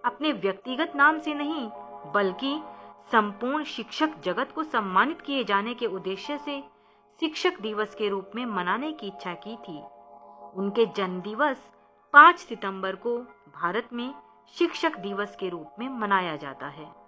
अपने व्यक्तिगत नाम से नहीं बल्कि संपूर्ण शिक्षक जगत को सम्मानित किए जाने के उद्देश्य से शिक्षक दिवस के रूप में मनाने की इच्छा की थी। उनके जन्म दिवस 5 सितंबर को भारत में शिक्षक दिवस के रूप में मनाया जाता है।